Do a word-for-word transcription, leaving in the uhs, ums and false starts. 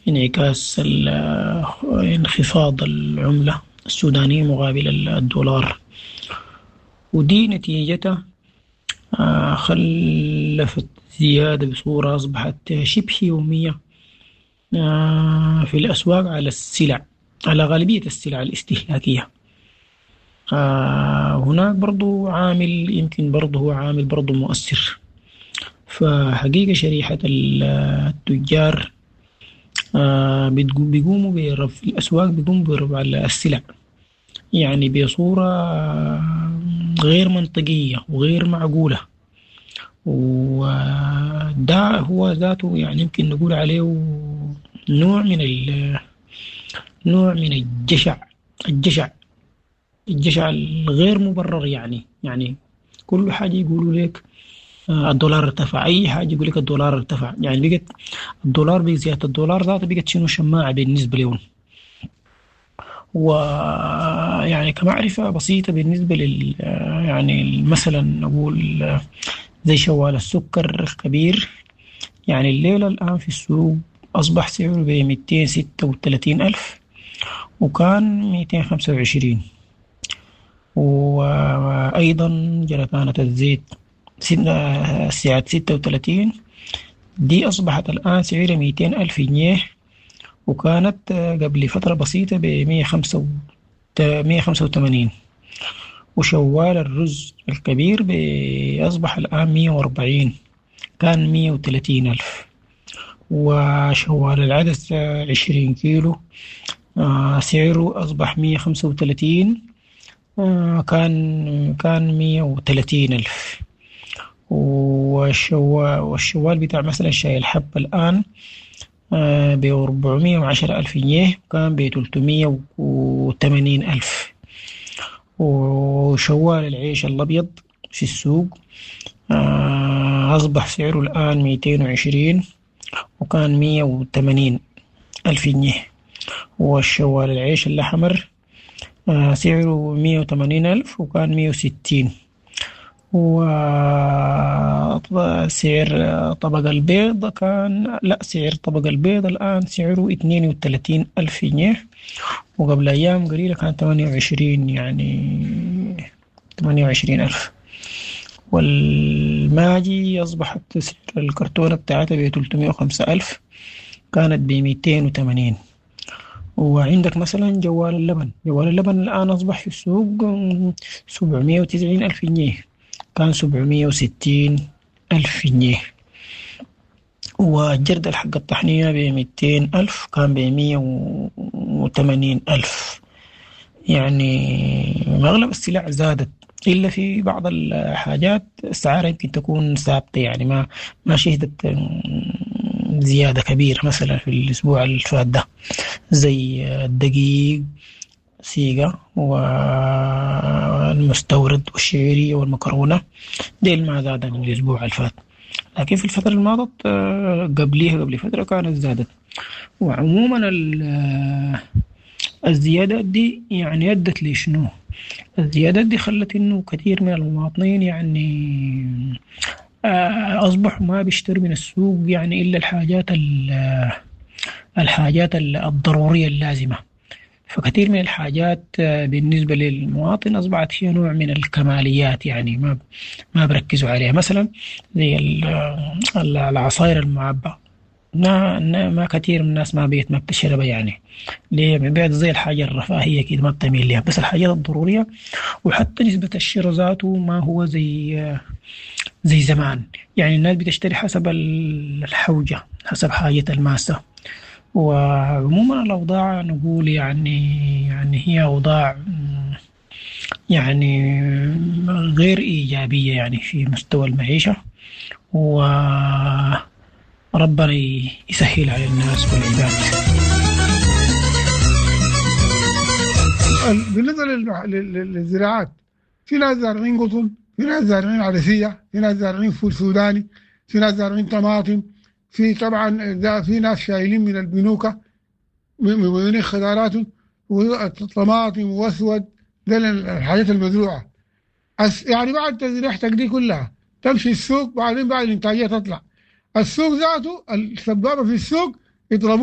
انعكاس ال- انخفاض العملة السودانية مقابل الدولار، ودي نتيجتها آه، خلفت زيادة بصورة أصبحت شبه يومية آه، في الأسواق على السلع، على غالبية السلع الاستهلاكية. آه، هناك برضو عامل يمكن برضو هو عامل برضو مؤثر. فحقيقة شريحة ال- التجار آه، بتقو- بيقوموا برفع في الأسواق، بيقوموا برفع السلع يعني بصورة آه، غير منطقية وغير معقولة. وده هو ذاته يعني يمكن نقول عليه نوع من ال نوع من الجشع الجشع الجشع الغير مبرر. يعني يعني كل حاجة يقولوا لك آه، الدولار ارتفع، أي حاجة يقول لك الدولار ارتفع. يعني بقت الدولار بزيادة الدولار ذاته بقت شنو شماعة بالنسبة لهم. ويعني كمعرفة بسيطة بالنسبة لل يعني مثلا نقول آه، زي شوال السكر الكبير، يعني الليلة الآن في السوق أصبح سعره بميتين ستة وثلاثين ألف، وكان ميتين خمسة وعشرين. وأيضا جركانة الزيت سنة- سعة ستة وثلاثين، دي أصبحت الآن سعرها ميتين ألف جنيه، وكانت آه، قبل فترة بسيطة بمية خمسة مية خمسة وثمانين. وشوال الرز الكبير ب- أصبح الآن مية وأربعين، كان مية وثلاثين ألف. وشوال العدس آه، عشرين كيلو، آه، سعره أصبح مية خمسة وثلاثين، آه، كان كان مية وثلاثين ألف. والشوال والشوال بتاع مثلا شاي الحب الآن بأربعمية وعشرة ألف جنيه، كان بتلتمية وثمانين ألف. وشوال العيش الأبيض في السوق آه، أصبح سعره الآن ميتين وعشرين، وكان مية وثمانين ألف جنيه. والشوال العيش الأحمر آه، سعره مية وثمانين ألف، وكان مية وستين. وسعر طبق البيض كان لا سعر طبق البيض الآن سعره اثنين وثلاثين ألف جنيه، وقبل أيام قليلة كان ثمانية وعشرين، يعني ثمانية وعشرين ألف. والماجي أصبحت سعر الكرتونة بتاعتها بثلاثمية وخمسة ألف، كانت بميتين وثمانين. وعندك مثلا جوال اللبن جوال اللبن الآن أصبح في السوق سبعمية وتسعين ألف جنيه، كان سبعمية وستين ألف جنيه. والجردل حق الطحنية بميتين ألف، كان بمية وثمانين ألف. يعني أغلب السلع زادت، إلا في بعض الحاجات أسعارها يمكن تكون ثابتة، يعني ما ما شهدت زيادة كبيرة. مثلا في الأسبوع اللي فات ده زي الدقيق، سيجا، والمستورد والشعيرية والمكرونة، دي ما زاد من الأسبوع اللي فات. لكن في الفترة الماضت آه، قبليها قبل فترة كانت زادت. وعموما ال- آه، الزيادات دي يعني أدت لشنو؟ الزيادات دي خلت إنه كثير من المواطنين يعني آه، أصبحوا ما بيشتروا من السوق يعني إلا الحاجات ال- آه، الحاجات ال- الضرورية اللازمة. فكثير من الحاجات آه، بالنسبة للمواطن أصبحت فيها نوع من الكماليات، يعني ما ما بركزوا عليها. مثلا زي ال- آه، العصائر المعبى، ما ما كثير من الناس ما بيت ما بتشربها. يعني ليه؟ بيبيع زي الحاجة الرفاهية كده، ما بتميل ليها، بس الحاجات الضرورية. وحتى نسبة الشراء ذاته ما هو زي آه، زي زمان. يعني الناس بتشتري حسب ال- الحوجة، حسب حاجة الماسة. وعموما الأوضاع نقول يعني يعني هي أوضاع مم، يعني غير إيجابية يعني في مستوى المعيشة. وربنا يسهل على الناس والعباد. ال- بالنسبة للمح- لل- لل- للزراعات، في ناس زارعين قطن، في ناس زارعين عدسية، في ناس زارعين فول سوداني، في ناس زارعين طماطم، في طبعا ذا- في ناس شايلين من البنوكة من من بين خضاراتهم وطماطم واسود. ده الحاجات المزروعة. أس- يعني بعد تزريعتك دي كلها تمشي السوق، بعدين بعد الإنتاجية تطلع السوق ذاته، السبابة في السوق يطلبوا